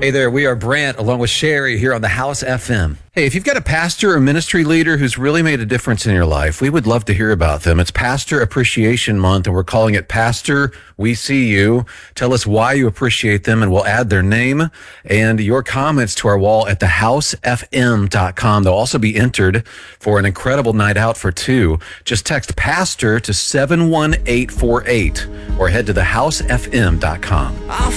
Hey there, we are Brant along with Sherry here on the House FM. Hey, if you've got a pastor or ministry leader who's really made a difference in your life, we would love to hear about them. It's Pastor Appreciation Month, and we're calling it Pastor We See You. Tell us why you appreciate them, and we'll add their name and your comments to our wall at thehousefm.com. They'll also be entered for an incredible night out for two. Just text PASTOR to 71848 or head to thehousefm.com.